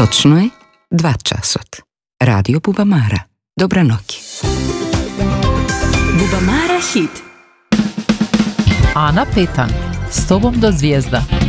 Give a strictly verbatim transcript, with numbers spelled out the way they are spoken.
Точно е два часот. Радио Бубамара. Добра ноќ. Бубамара хит. Ана Петан, с тобом до звезда.